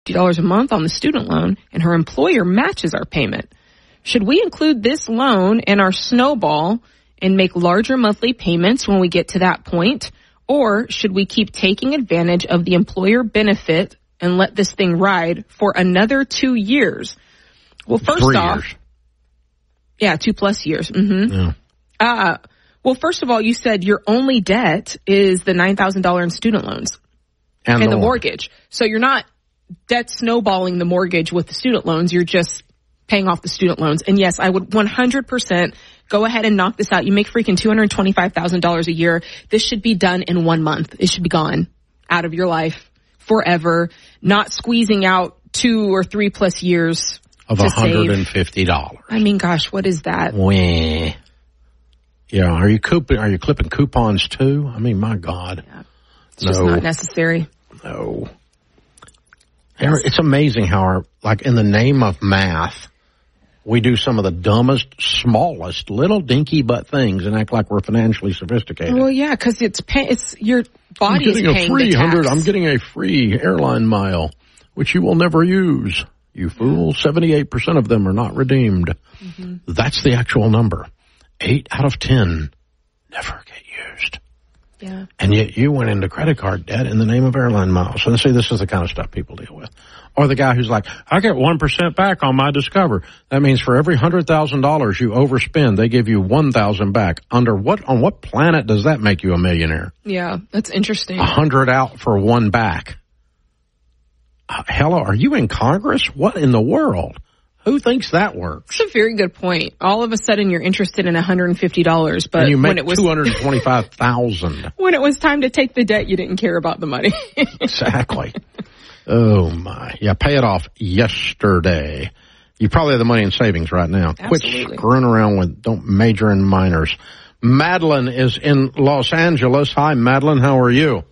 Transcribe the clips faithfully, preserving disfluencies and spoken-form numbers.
fifty dollars a month on the student loan, and her employer matches our payment. Should we include this loan in our snowball and make larger monthly payments when we get to that point? Or should we keep taking advantage of the employer benefit and let this thing ride for another two years? Well, first Three off, years. yeah, two plus years. Mm-hmm. Yeah. Uh, well, first of all, you said your only debt is the nine thousand dollars in student loans And, and the the mortgage. So you're not debt snowballing the mortgage with the student loans. You're just paying off the student loans. And yes, I would one hundred percent go ahead and knock this out. You make freaking two hundred twenty-five thousand dollars a year. This should be done in one month. It should be gone out of your life forever, not squeezing out two or three plus years of to one hundred fifty dollars. Save. I mean, gosh, what is that? Wah. Yeah, are you coupon, are you clipping coupons too? I mean, my God. Yeah. It's just no. not necessary. No. It's amazing how our, like in the name of math, we do some of the dumbest, smallest, little dinky butt things and act like we're financially sophisticated. Well, yeah, because it's pay, it's your body I'm getting is paying a free the tax. hundred. I'm getting a free airline mile, which you will never use. You fool! Seventy-eight percent of them are not redeemed. Mm-hmm. That's the actual number. Eight out of ten never get used. Yeah. And yet you went into credit card debt in the name of airline miles. And see, this is the kind of stuff people deal with. Or the guy who's like, I get one percent back on my Discover. That means for every one hundred thousand dollars you overspend, they give you one thousand dollars back. Under what, on what planet does that make you a millionaire? Yeah, that's interesting. A hundred out for one back. Uh, hello, are you in Congress? What in the world? Who thinks that works? That's a very good point. All of a sudden you're interested in one hundred fifty dollars, but and you make when it was two hundred twenty-five thousand dollars. When it was time to take the debt, you didn't care about the money. Exactly. Oh my. Yeah, pay it off yesterday. You probably have the money in savings right now. Absolutely. Quit screwing around with, don't major in minors. Madeline is in Los Angeles. Hi, Madeline. How are you?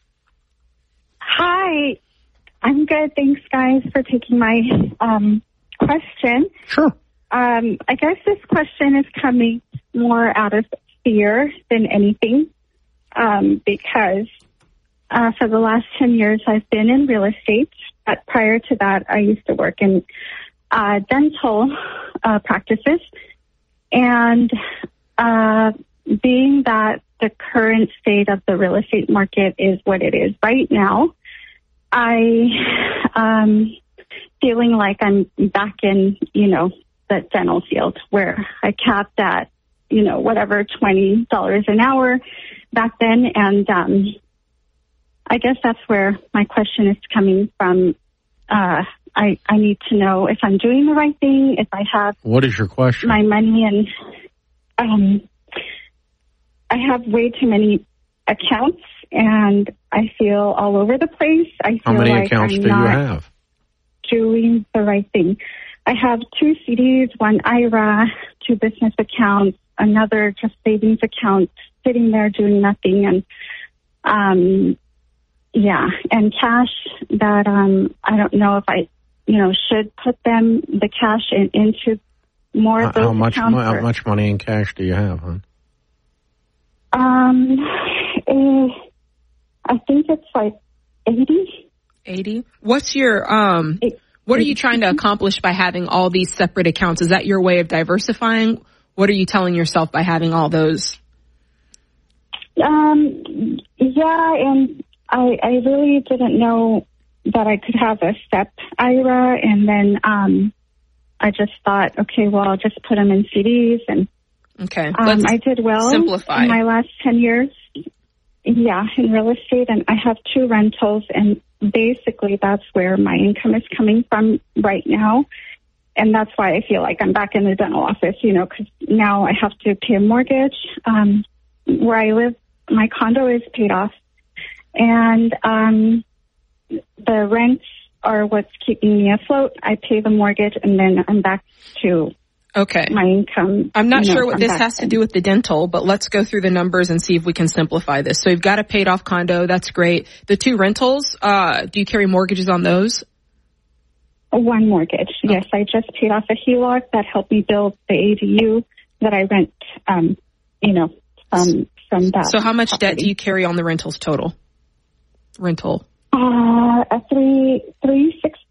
Hi. I'm good. Thanks, guys, for taking my um, question. Sure. Um, I guess this question is coming more out of fear than anything um, because uh, for the last ten years I've been in real estate. But prior to that, I used to work in uh, dental uh, practices. And uh, being that the current state of the real estate market is what it is right now, I um feeling like I'm back in, you know, the dental field where I capped at, you know, whatever, twenty dollars an hour back then. And um I guess that's where my question is coming from. Uh I, I need to know if I'm doing the right thing, if I have What is your question? my money, and um I have way too many accounts and I feel all over the place. I feel How many like accounts I'm do you not have? doing the right thing. I have two C Ds, one I R A, two business accounts, another just savings account sitting there doing nothing. And, um, yeah, and cash that, um, I don't know if I, you know, should put them, the cash in, into more How, of those how much accounts. mo- How or, much money in cash do you have, huh? Um, eh, I think it's like eighty. eighty. What's your, um, what are you trying to accomplish by having all these separate accounts? Is that your way of diversifying? What are you telling yourself by having all those? Um, yeah, and I, I really didn't know that I could have a SEP I R A, and then um, I just thought, okay, well, I'll just put them in C Ds, and okay, um, I did well simplify. in my last ten years. Yeah, in real estate, and I have two rentals, and basically that's where my income is coming from right now. And that's why I feel like I'm back in the dental office, you know, because now I have to pay a mortgage. Um, where I live, my condo is paid off. And um, the rents are what's keeping me afloat. I pay the mortgage, and then I'm back to okay. my income. I'm not you know, sure what this has then. to do with the dental, but let's go through the numbers and see if we can simplify this. So you've got a paid off condo. That's great. The two rentals, uh, do you carry mortgages on those? One mortgage. Okay. Yes, I just paid off a H E L O C that helped me build the A D U that I rent, um, you know, from, from that. So how much property. debt do you carry on the rentals total? Rental. Uh, a three, three, six,